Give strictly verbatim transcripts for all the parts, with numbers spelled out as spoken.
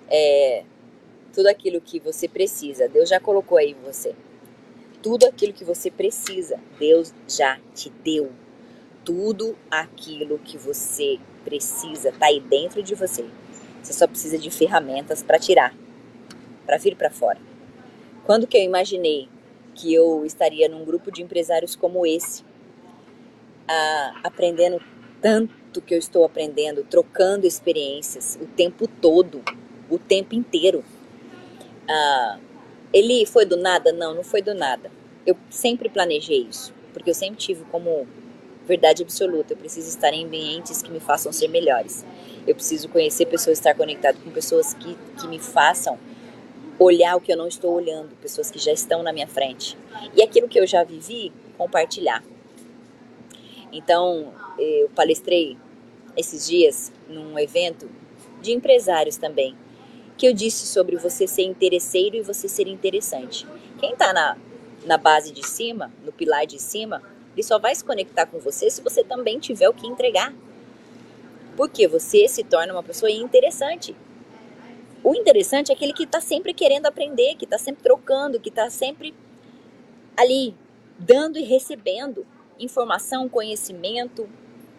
É, tudo aquilo que você precisa, Deus já colocou aí em você. Tudo aquilo que você precisa, Deus já te deu. Tudo aquilo que você precisa tá aí dentro de você. Você só precisa de ferramentas para tirar, para vir para fora. Quando que eu imaginei que eu estaria num grupo de empresários como esse, a, aprendendo tanto que eu estou aprendendo, trocando experiências o tempo todo, o tempo inteiro. Ah, ele foi do nada? Não, não foi do nada. Eu sempre planejei isso, porque eu sempre tive como verdade absoluta. Eu preciso estar em ambientes que me façam ser melhores. Eu preciso conhecer pessoas, estar conectado com pessoas que, que me façam olhar o que eu não estou olhando, pessoas que já estão na minha frente. E aquilo que eu já vivi, compartilhar. Então, eu palestrei esses dias num evento de empresários também, que eu disse sobre você ser interesseiro e você ser interessante. Quem está na, na base de cima, no pilar de cima, ele só vai se conectar com você se você também tiver o que entregar. Porque você se torna uma pessoa interessante. O interessante é aquele que está sempre querendo aprender, que está sempre trocando, que está sempre ali, dando e recebendo informação, conhecimento.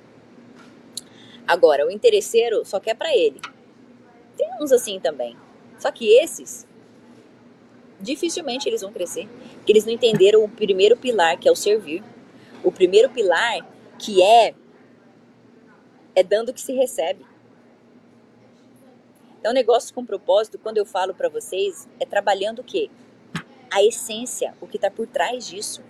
Agora, o interesseiro só quer para ele. Tem uns assim também. Só que esses, dificilmente eles vão crescer. Porque eles não entenderam o primeiro pilar, que é o servir. O primeiro pilar, que é, é dando que se recebe. Então, negócio com propósito, quando eu falo para vocês, é trabalhando o quê? A essência, o que está por trás disso.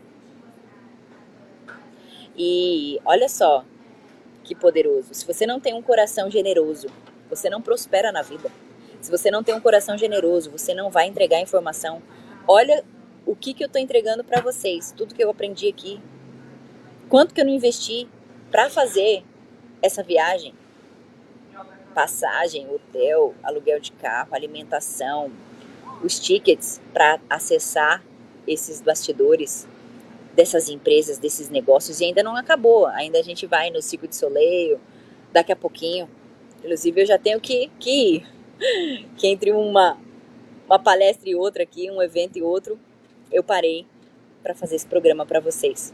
E olha só que poderoso. Se você não tem um coração generoso, você não prospera na vida. Se você não tem um coração generoso, você não vai entregar informação. Olha o que, que eu estou entregando para vocês, tudo que eu aprendi aqui. Quanto que eu não investi para fazer essa viagem? Passagem, hotel, aluguel de carro, alimentação, os tickets para acessar esses bastidores dessas empresas, desses negócios, e ainda não acabou. Ainda a gente vai no Circo de Soleil, daqui a pouquinho. Inclusive eu já tenho que, que ir, que entre uma, uma palestra e outra aqui, um evento e outro, eu parei para fazer esse programa para vocês.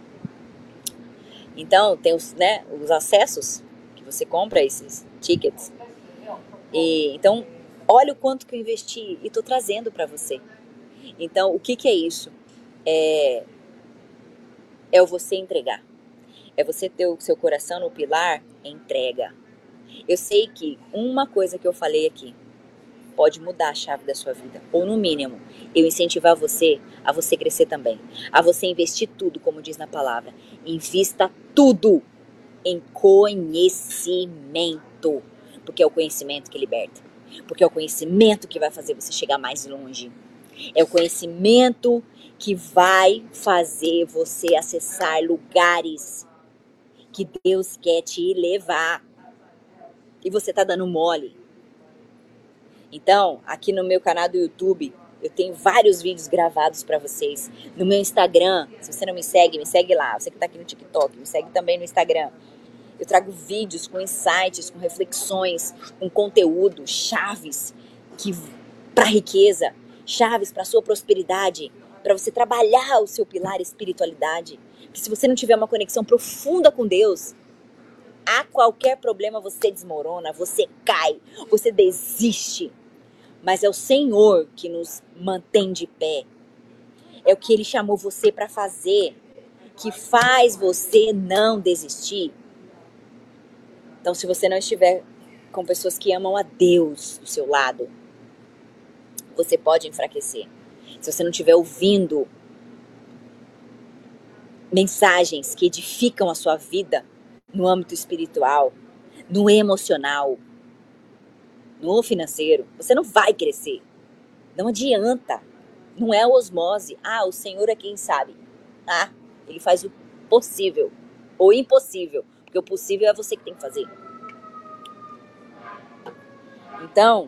Então, tem os, né, os acessos que você compra, esses tickets. E, então, olha o quanto que eu investi e estou trazendo para você. Então, o que, que é isso? É, é o você entregar. É você ter o seu coração no pilar, entrega. Eu sei que uma coisa que eu falei aqui pode mudar a chave da sua vida. Ou no mínimo, eu incentivar você a você crescer também. A você investir tudo, como diz na palavra. Invista tudo em conhecimento. Porque é o conhecimento que liberta. Porque é o conhecimento que vai fazer você chegar mais longe. É o conhecimento que vai fazer você acessar lugares que Deus quer te levar. E você tá dando mole. Então, aqui no meu canal do YouTube, eu tenho vários vídeos gravados para vocês. No meu Instagram, se você não me segue, me segue lá. Você que tá aqui no TikTok, me segue também no Instagram. Eu trago vídeos com insights, com reflexões, com conteúdo, chaves que para riqueza, chaves para sua prosperidade, para você trabalhar o seu pilar espiritualidade. Porque se você não tiver uma conexão profunda com Deus, a qualquer problema você desmorona, você cai, você desiste. Mas é o Senhor que nos mantém de pé. É o que Ele chamou você para fazer, que faz você não desistir. Então, se você não estiver com pessoas que amam a Deus do seu lado, você pode enfraquecer. Se você não estiver ouvindo mensagens que edificam a sua vida no âmbito espiritual, no emocional, no financeiro, você não vai crescer. Não adianta. Não é a osmose. Ah, o Senhor é quem sabe. Ah, Ele faz o possível ou impossível. Porque o possível é você que tem que fazer. Então,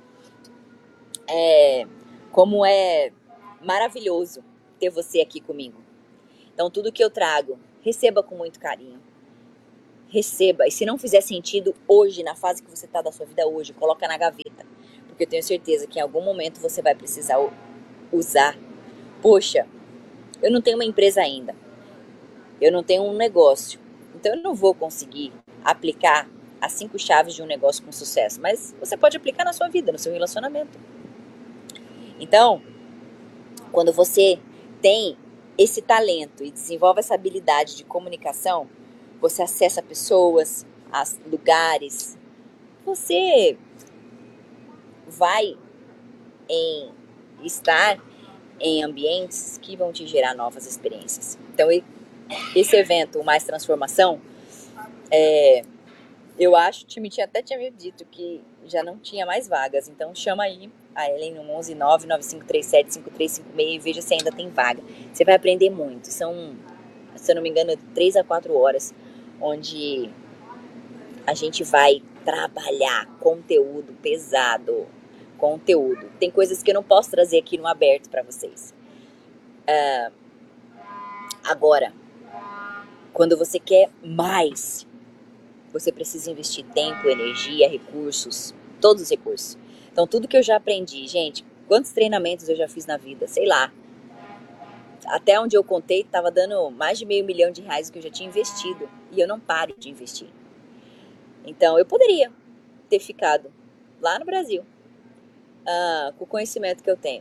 é, como é maravilhoso ter você aqui comigo. Então, tudo que eu trago, receba com muito carinho. Receba. E se não fizer sentido hoje, na fase que você está da sua vida hoje, coloca na gaveta. porque eu tenho certeza que em algum momento você vai precisar usar. Poxa, eu não tenho uma empresa ainda, eu não tenho um negócio, então eu não vou conseguir aplicar as cinco chaves de um negócio com sucesso, mas você pode aplicar na sua vida, no seu relacionamento. Então, quando você tem esse talento e desenvolve essa habilidade de comunicação, você acessa pessoas, lugares, você vai em estar em ambientes que vão te gerar novas experiências. Então, esse evento, o Mais Transformação, é, eu acho, o time tinha, até tinha me dito que já não tinha mais vagas, então chama aí a Ellen no onze nove nove cinco três sete cinco três cinco seis e veja se ainda tem vaga. Você vai aprender muito, são, se eu não me engano, três a quatro horas, onde a gente vai trabalhar conteúdo pesado, conteúdo. Tem coisas que eu não posso trazer aqui no aberto para vocês. Uh, agora, quando você quer mais, você precisa investir tempo, energia, recursos, todos os recursos. Então, tudo que eu já aprendi, gente, quantos treinamentos eu já fiz na vida, sei lá. Até onde eu contei, estava dando mais de meio milhão de reais que eu já tinha investido. E eu não paro de investir. Então, eu poderia ter ficado lá no Brasil, uh, com o conhecimento que eu tenho.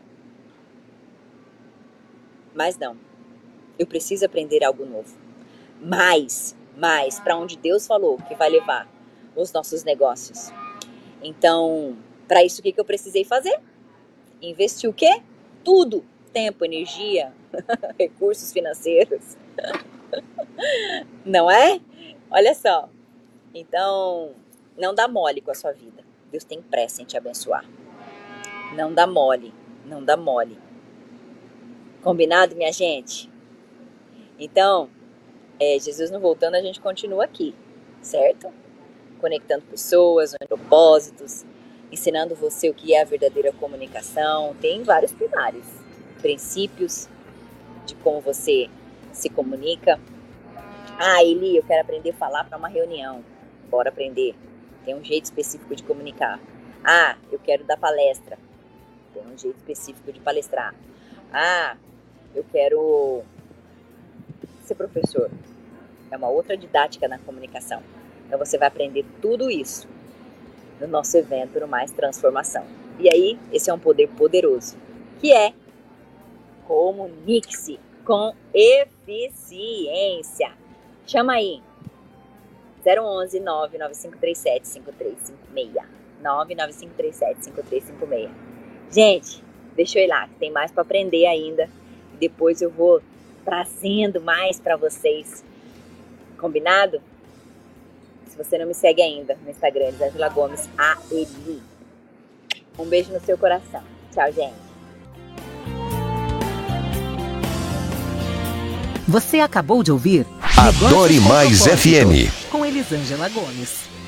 Mas não. Eu preciso aprender algo novo. Mais, mais, para onde Deus falou que vai levar os nossos negócios. Então, para isso, o que, que eu precisei fazer? Investir o quê? Tudo. Tempo, energia, recursos financeiros. Não é? Olha só. Então, não dá mole com a sua vida. Deus tem pressa em te abençoar. Não dá mole, não dá mole. Combinado, minha gente? Então, é, Jesus não voltando, a gente continua aqui, certo? Conectando pessoas, propósitos, ensinando você o que é a verdadeira comunicação. Tem vários pilares, princípios de como você se comunica. Ah, Eli, eu quero aprender a falar para uma reunião. Bora aprender. Tem um jeito específico de comunicar. Ah, eu quero dar palestra. Tem um jeito específico de palestrar. Ah, eu quero ser professor. É uma outra didática na comunicação. Então você vai aprender tudo isso no nosso evento, no Mais Transformação. E aí, esse é um poder poderoso, que é comunique-se com eficiência. Chama aí. zero onze nove nove cinco três sete cinco três cinco seis. nove nove cinco três sete cinco três cinco seis. Gente, deixa eu ir lá, que tem mais para aprender ainda. Depois eu vou trazendo mais para vocês. Combinado? Se você não me segue ainda no Instagram, Elisângela Gomes A Eli. Um beijo no seu coração. Tchau, gente. Você acabou de ouvir Adore Mais F M com Elisângela Gomes.